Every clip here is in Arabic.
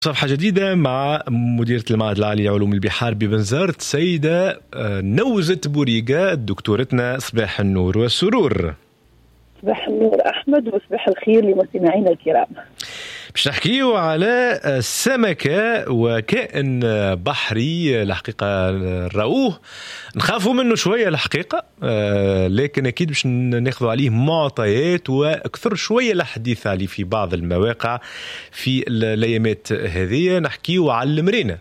صفحة جديدة مع مديرة المعهد العالي لعلوم البحار ببنزرت السيدة نوزة بوريقة، دكتورتنا. صباح النور والسرور. صباح النور أحمد وصباح الخير لمستمعينا الكرام. باش نحكيو على السمكة وكائن بحري الحقيقة راوه نخافوا منه شوية الحقيقة، لكن أكيد باش ناخذوا عليه معطيات وأكثر شوية الحديث عليه في بعض المواقع في الأيامات هذه. نحكيو على المرينة.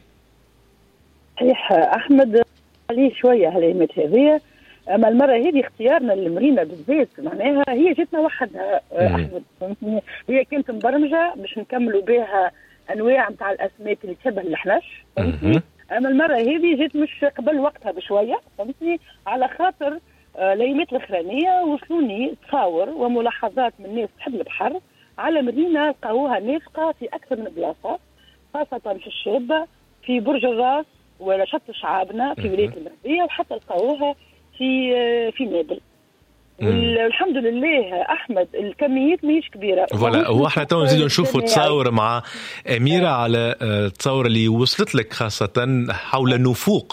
صحيح أحمد، عليه شوية هالأيامات هذه، أما المرة هذه اختيارنا للمرينة بالذات معناها هي جتنا وحدها أحمد. هي كانت مبرمجة باش نكملوا بها أنواع متاع الأسماك اللي تشبه الحنش، أما المرة هذه جت مش قبل وقتها بشوية، فهمتني، على خاطر الأيامات الأخرانية وصلوني تصاور وملاحظات من ناس تحب البحر على مرينة لقاوها نافقة في أكثر من بلاصة، خاصة في الشابة، في برج الراس ولا شط شعابنا في ولاية المهدية، وحتى لقاوها في نابل. والحمد لله أحمد الكميات ماهيش كبيرة. فوالا، واحنا تو نزيدو نشوفوا تصاور مع أميرة على التصاور اللي وصلت لك خاصة حول نفوق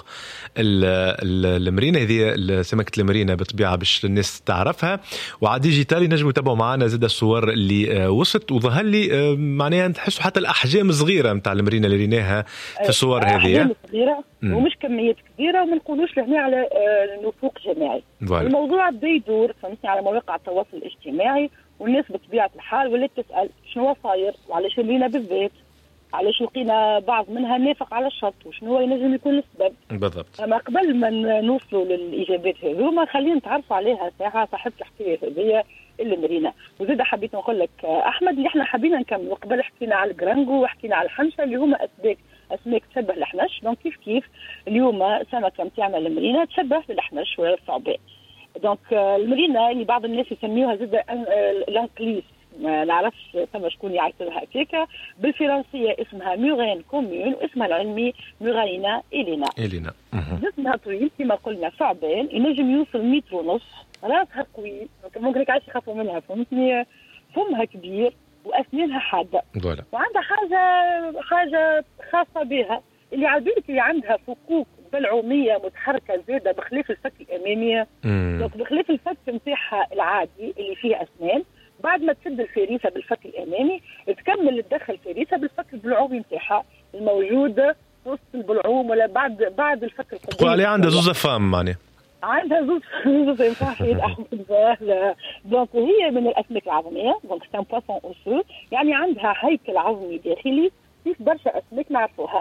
المرينة هذه، سمكة المرينة بالطبيعة باش الناس تعرفها، وعلى ديجيتالي نجموا يتابعوا معنا زاد الصور اللي وصلت، وظهر لي معناها تحسوا حتى الأحجام صغيرة متاع المرينة اللي ريناها في الصور هذه، أحجام صغيرة ومش كميات كبيرة، وما نقولوش لهنا على نفوق جماعي. الموضوع بدا يدور فهمتني على مواقع التواصل الاجتماعي، والناس بطبيعة الحال ولات تسأل شنو صاير وعلاش المرينة بالذات، علاش لقينا بعض منها نافق على الشط وشنو ينجم يكون السبب بالضبط. اما قبل ما نوصلوا للاجابات هذوما خلينا نتعرفوا عليها ساعه صاحبة الحكايه هذه اللي مرينا. وزيد حبيت نقول لك احمد اللي احنا حابين نكمل، وقبل حكينا على الجرانجو وحكينا على الحنشه اللي هما اسماك تشبه الحنش، دونك كيف اليوم سمكه نتاعنا المرينه تشبه بالحنش ولا الثعبان. دونك المرينه اللي بعض الناس يسميوها زيد لانكليس، ما نعرفش ثم شكون يعيطلها هكاك، بالفرنسيه اسمها ميغين كومون، واسمها العلمي ميغينا إلينا. جسمها طويل كما قلنا ثعبان، ينجم يوصل 1.5 متر، راسها قوي، ممكن عايش يخافوا منها فهمتني، فمها كبير واسنانها حاده، وعندها حاجه خاصه بها اللي على بالك اللي عندها فكوك بلعوميه متحركه زاده بخلاف الفك الاماميه. دونك بخلاف الفك نتاعها العادي اللي فيه اسنان، بعد ما تسد الفريسه بالفك الامامي تكمل تدخل الفريسه بالفك البلعومي نتاعها الموجود وسط البلعوم ولا بعد الفك القديم. تقول عليها عندها زوز فام معناها. عندها زوز صحيح احمد. دونك هي من الاسماك العظميه، دونك سان بواسون اوسو، يعني عندها هيكل عظمي داخلي كيف برشا اسماك نعرفوها،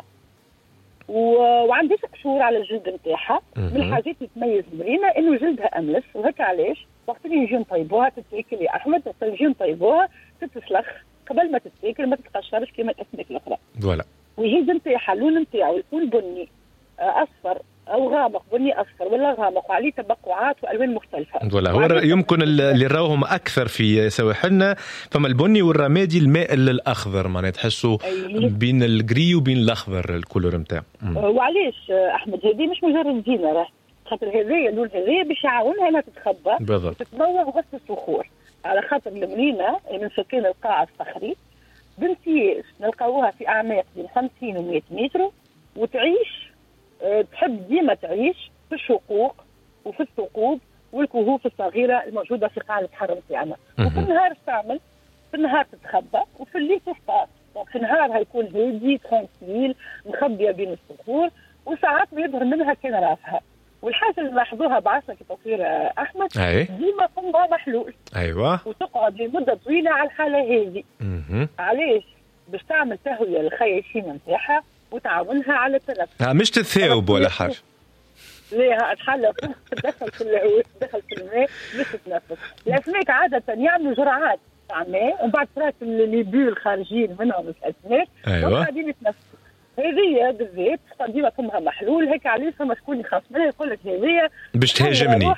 وعندها قشور على الجلد نتاعها. من الحاجات اللي تميز المرينه انه جلدها املس، وهكا علاش وقت اللي يجي نطيبوها تتاكل يا احمد، وقت اللي يجي نطيبوها تتسلخ قبل ما تتاكل، ما تتقشرش كما الاسماك الاخرى. فوالا. ويجي نتاعها اللون نتاعو يكون بني اصفر او غامق، بني اصفر ولا غامق، وعليه تبقعات والوان مختلفه. فوالا، هو يمكن اللي نراوهم اكثر في سواحلنا فما البني والرمادي المائل للاخضر، معناها تحسوا بين الجري وبين الاخضر الكولور نتاعو. وعلاش احمد هذه مش مجرد زينه، راه خاطر هذايا اللون هذايا باش يعاونها انها تتخبى وتتنوع وسط الصخور، على خاطر المرينه من سكان القاع الصخري بامتياز نلقاوها في اعماق بين 50 و 100 متر، وتعيش تحب ديما تعيش في الشقوق وفي الثقوب والكهوف الصغيره الموجوده في قاع البحر نتاعنا. وفي النهار تعمل، في النهار تتخبى وفي الليل تصطاد. في النهار هيكون هادي ترانكيل مخبيه بين الصخور، وساعات بيظهر منها كان راسها. والحاجه اللي نلاحظوها بعصا كي تصير احمد ديما فمها محلول، ايوه، وتقعد لمده طويله على الحاله هذه. علاش؟ باش تعمل تهويه للخياشيم نتاعها وتعاونها على التنفس، مش تتثاوب ولا حاجه. ليها تحلى تدخل في الماء مش تتنفس. الاسماك عاده يعملوا جرعات تاع ماء ومن بعد تراك اللي بيول خارجين منهم الاسماك وقاعدين يتنفسوا. هذه بالذات ديما فمها محلول، هيك عليه فما شكون يخاف منها يقول لك هذه باش تهاجمني،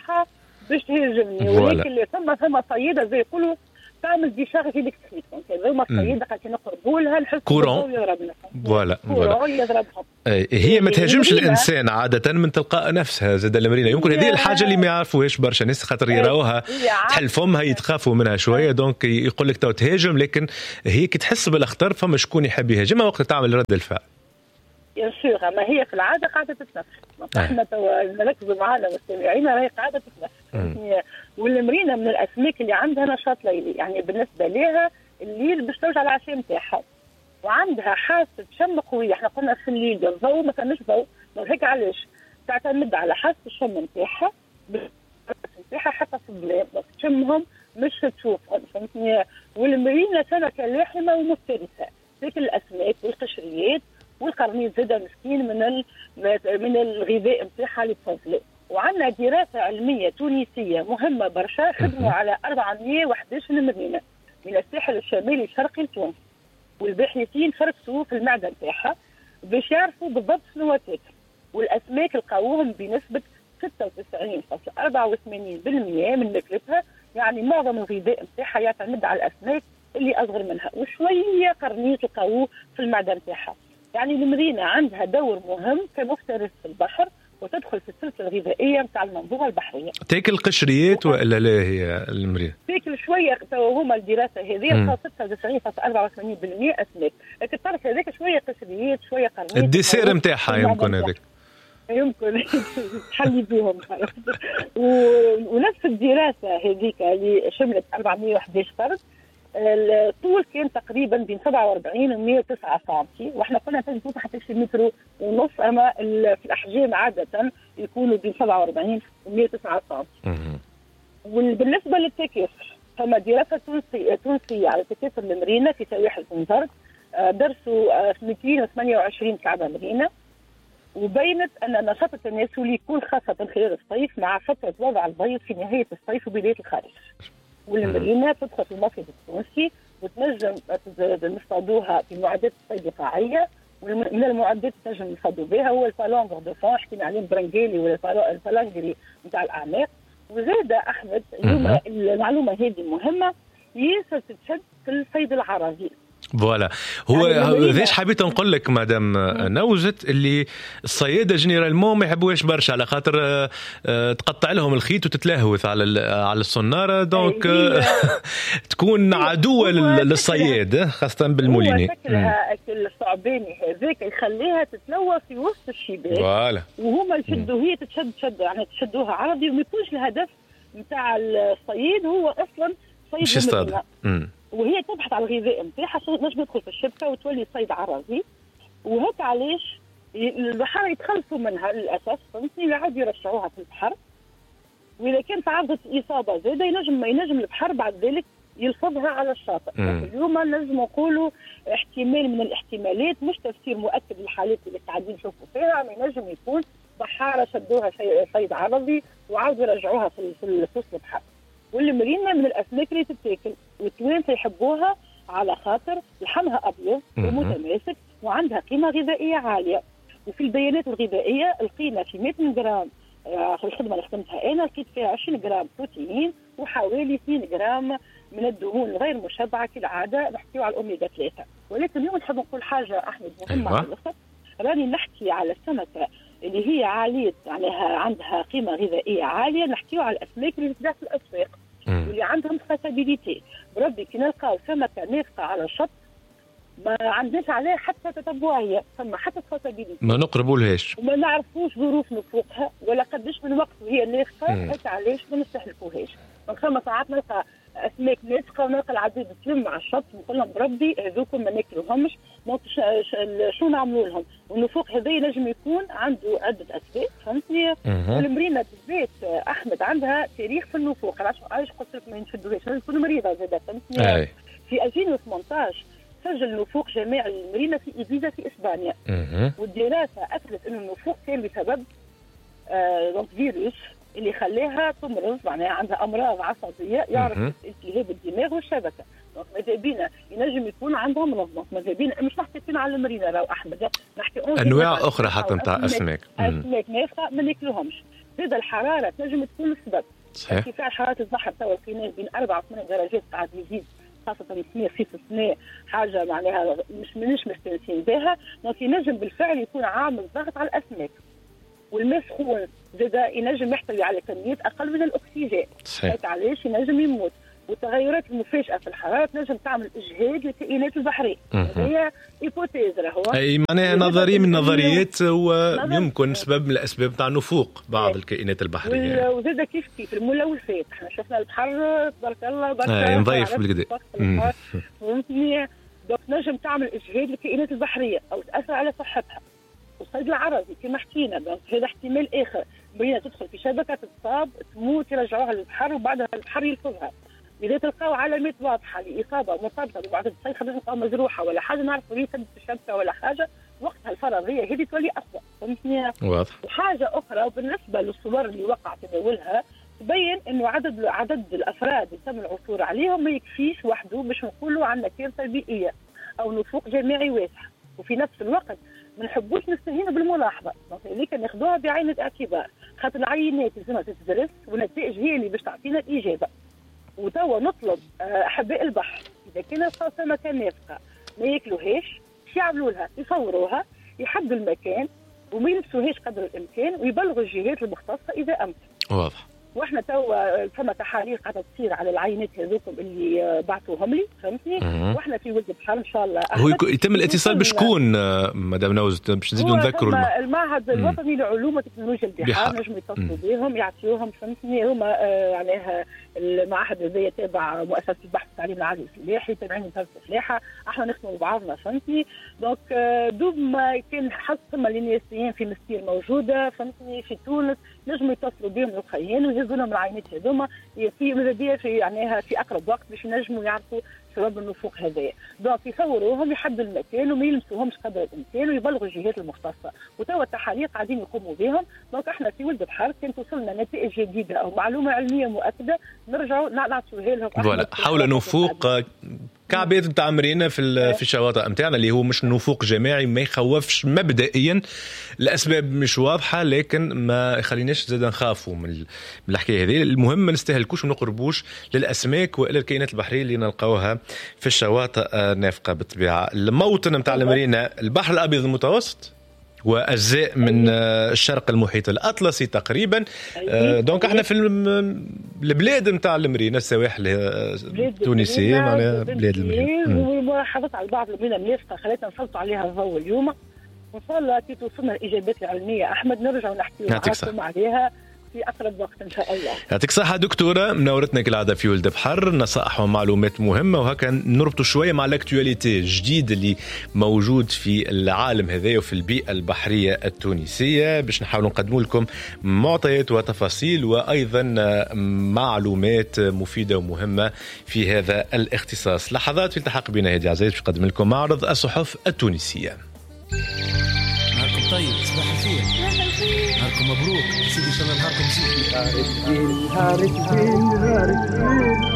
ولكن ثم صيده زي يقولوا تعمل ديشارج الكتريك، دونك هذوما الصيده قاعدين نقربوا لها نحس بالضوء يضربنا. فوالا. يضربهم. هي ما تهاجمش الانسان عاده من تلقاء نفسها زاد المرينه. يمكن هذه الحاجه اللي ما يعرفوهاش برشا ناس، خاطر يراوها تحل فمها يتخافوا منها شويه، دونك يقول لك تو تهاجم، لكن هي كي تحس بالاخطر فما شكون يحب يهاجمها وقت تعمل رد الفعل. يا شيخ ما هي في العاده قاعده تتنفس، احنا نركزوا معنا مستمعينا، هي قاعده تتنفس. والمرينه من الاسماك اللي عندها نشاط ليلي، يعني بالنسبه لها الليل باش ترجع على العشاء نتاعها، وعندها حاسه شم قويه. احنا قلنا في الليل الضوء ما كانش ضوء، هيك علاش تعتمد على حاسه الشم نتاعها نتاعها حتى في الظلام، تشمهم مش تشوفهم، فهمتني. والمرينه سمكه لاحمه ومفترسه، ذيك الاسماك والقشريات والقرنيط زاده مسكين من الغذاء نتاعها اللي تفضله. وعندنا دراسه علميه تونسيه مهمه برشا، خدموا على 411 مرينه من الساحل الشمالي الشرقي لتونس، والباحثين فركسوا في المعده نتاعها باش يعرفوا بالضبط شنو تاكل، والاسماك لقاوهم بنسبه 96.84% من ماكلتها، يعني معظم الغذاء نتاعها يعتمد على الاسماك اللي اصغر منها، وشويه قرنيط لقاوه في المعده نتاعها. يعني المرينه عندها دور مهم كمفترس في البحر، وتدخل في السلسله الغذائيه نتاع المنظومه البحريه. تاكل قشريات ولا لا هي المرينه؟ تاكل شويه، هما الدراسه هذه 96.84% اسماك، لكن تعرف هذاك شويه قشريات شويه قرنيط. الديسير نتاعها يمكن هذاك يمكن تحلي بهم. ونفس الدراسه هذيك اللي شملت 411 فرد، الطول كان تقريبا بين 47 و 109 سم، واحنا كنا توصل حتى 2 متر ونص، اما في الاحجام عاده يكونوا بين 47 و 109 سم. وبالنسبه للتكاثر، فما دراسه تونسيه على تكاثر المرينه في سواحل بنزرت، درسوا 228 كعبه مرينه، وبينت ان النشاط التناسلي يكون خاصه خلال الصيف مع فتره وضع البيض في نهايه الصيف وبدايه الخريف. والمرينة تدخل في المصيف التونسي، وتنجم نصطادوها في معدات الصيد القاعية، ومن المعدات تنجم نصطادوا بها هو الفالونغر دو فون، حكينا عليه برنجيلي ولا الفالانجري نتاع الأعماق. وزاد أحمد اليوم المعلومة هذه مهمة، ياسر تتشد في الصيد العربي. فوالا هو ليش حبيت نقول لك مدام نوجت اللي الصياده جينيرالمون ما يحبوهاش برشا، على خاطر تقطع لهم الخيط وتتلهوث على الصناره، دونك تكون عدوه للصياد خاصه بالموليني. شكلها الثعباني هذاك يخليها تتلوى في وسط الشباك، فوالا وهما يشدوا، هي تشد يعني تشدوها عرضي، وما يكونش الهدف نتاع الصيد هو اصلا صيد المرينة، وهي تبحث على الغذاء نتاعها نجم تدخل في الشبكه وتولي صيد عرضي. وهيك علاش البحر يتخلصوا منها للاسف، فهمتني، لا عاد يرشعوها في البحر، واذا كان تعرضت اصابه زاده ينجم البحر بعد ذلك يلفظها على الشاطئ. اليوم نجم نقولوا احتمال من الاحتمالات، مش تفسير مؤكد للحالات اللي قاعدين نشوفوا فيها، ما ينجم يكون بحاره شدوها صيد عرضي وعاودوا يرجعوها في وسط البحر. والمرينة من الأسماك اللي تتاكل، والتوانسة يحبوها على خاطر لحمها أبيض ومتماسك وعندها قيمة غذائية عالية. وفي البيانات الغذائية لقينا في 100 جرام في الخدمة اللي خدمتها أنا، لقيت فيها 20 جرام بروتين وحوالي 2 جرام من الدهون الغير مشبعة كالعادة، نحكيو على الأوميجا 3. ولكن اليوم نحب نقول حاجة أحمد مهمة على الوسط، راني نحكي على السمكة اللي هي عالية، يعني عندها قيمة غذائية عالية، نحكيو على الأسماك اللي تباع في الأسواق واللي عندهم تراسابيليتي. بربي كي نلقاو سمكة نافقة على الشط ما عندناش عليها حتى تتبعية، ثم حتى تراسابيليتي، ما نقربولهاش وما نعرفوش ظروف نفوقها ولا قداش من وقت وهي نافقة، هيك علاش ما نستهلكوهاش. ثم ساعات نلقى أسماك نافقة ونلقى العديد تلم على الشط، ونقول لهم بربي هذوكم ما ناكلوهمش، شو نعملوا لهم؟ والنفوق هذا ينجم يكون عنده عدة أسباب، فهمتني؟ والمرينة بالذات أحمد عندها تاريخ في النفوق، علاش قلت لك ما نشدوهاش، تكون مريضة زادة، فهمتني؟ في 2018 سجل نفوق جماعي المرينة في إيبيزا في إسبانيا، والدراسة أثبتت أن النفوق كان بسبب فيروس اللي خلاها تمرض، معناها عندها امراض عصبيه، يعرف التهاب الدماغ والشبكه. ماذا بينا ينجم يكون عندها منظمه، ماذا بينا مش نحكي فينا على المرينه راهو احمد، نحكي انواع اخرى حتى نتاع اسماك نافقه ما ناكلوهمش. زاد الحراره تنجم تكون السبب، صحيح. ارتفاع حراره البحر توا بين 4 و 8 درجات قاعد يزيد خاصه يصير في السنه حاجه معناها مش مستانسين بها، دونك ينجم بالفعل يكون عامل ضغط على الاسماك. والماء سخون زاد ينجم يحتوي على كميات اقل من الاكسجين، علاش ينجم يموت. والتغيرات المفاجئه في الحراره تنجم تعمل اجهاد للكائنات البحريه. هي هيبوتيز راهو، اي معناها نظريه من النظريات ويمكن سبب من الاسباب تاع نفوق بعض الكائنات البحريه. وزاد كيف الملوثات، احنا شفنا البحر تبارك الله بركه نضيف بالكدا، فهمتني. دونك تنجم تعمل اجهاد للكائنات البحريه او تاثر على صحتها. والصيد العربي كما حكينا، دونك هذا احتمال اخر، مرينا تدخل في شبكه تتصاب تموت يرجعوها للبحر وبعدها البحر يلفظها. إذا تلقاو علامات واضحة لإصابة مرتبطة ببعض الصيد، خلينا نلقاو مجروحة ولا حاجة نعرفوا هي سبب الشبكة ولا حاجة، وقتها الفرضية هذه تولي أسوأ. فهمتني؟ واضح. وحاجة أخرى بالنسبة للصور اللي وقع تداولها تبين إنه عدد الأفراد اللي تم العثور عليهم ما يكفيش وحده باش نقولوا عندنا كارثة بيئية أو نفوق جماعي واسع. وفي نفس الوقت ما نحبوش نستهينوا بالملاحظة، لذلك ناخذوها بعين الاعتبار، خاطر العينات لازمها تتدرس والنتائج هي اللي باش تعطينا الإجابة. وتوا نطلب احباء البحر اذا كان سمكه نافقه ما ياكلوهاش، يعملوا لها يصوروها، يحدوا المكان وما يلبسوهاش قدر الامكان ويبلغوا الجهات المختصه اذا امكن. واضح. واحنا توا ثم تحاليل قاعده تصير على العينات هذوكم اللي بعثوهم لي، فهمتني؟ واحنا في ولد البحر ان شاء الله. هو يتم الاتصال بشكون مدام نوز باش نزيدوا نذكروا المعهد الوطني لعلوم وتكنولوجيا البحار، نجموا يتصلوا بهم يعطيوهم، فهمتني؟ هما يعني المعهد هذا تابع مؤسسه البحث والتعليم العالي الفلاحي، تابعين وزاره الفلاحه، احنا نخدموا بعضنا، فهمتني؟ دونك دوب ما كان حظ ثم الناسيين في مستير موجوده، فهمتني؟ في تونس نجموا يتصلوا بهم الوقايين ويهزوا لهم العينات هذوما في مزاديه في يعني في اقرب وقت باش ينجموا يعرفوا سبب النفوق هذايا. دونك يصوروهم يحدوا المكان وما يلمسوهمش قدر الامكان ويبلغوا الجهات المختصه. وتوا التحاليل قاعدين يقوموا بهم. دونك احنا في ولد بحر كان توصلنا نتائج جديده او معلومه علميه مؤكده نرجعوا نعطوها لهم. فوالا حول نفوق كعبات نتاع مرينا في الشواطئ نتاعنا اللي هو مش نفوق جماعي، ما يخوفش مبدئيا، الاسباب مش واضحه لكن ما يخليناش زاد نخافوا من الحكايه هذه. المهم ما نستهلكوش ونقربوش للاسماك والى الكائنات البحريه اللي نلقاوها في الشواطئ نافقه بالطبيعه. الموطن نتاع المرينا البحر الابيض المتوسط واجزاء من الشرق المحيط الاطلسي تقريبا. دونك احنا في البلاد نتاع المرينا السواحل التونسيه معناها بلاد المرينا، وملاحظات على بعض المدن مليفقه خلينا نسلطوا عليها الضوء اليوم. وان شاء الله كي توصلنا الاجابات العلميه احمد نرجع نحكي معكم عليها في أقرب وقت إن شاء الله. يعطيك صحة دكتورة، منورتنا كالعادة في ولد بحر، نصائح ومعلومات مهمة، وهكا نربطوا شوية مع الاكتواليتي الجديد اللي موجود في العالم هذا وفي البيئة البحرية التونسية، باش نحاولوا نقدموا لكم معطيات وتفاصيل وأيضا معلومات مفيدة ومهمة في هذا الاختصاص. لحظات في التحق بنا هادي عزيز باش نقدم لكم معرض الصحف التونسية. نهاركم طيب، صباح الخير، نهاركم مبروك، سيدي ان شاء الله نهاركم زين.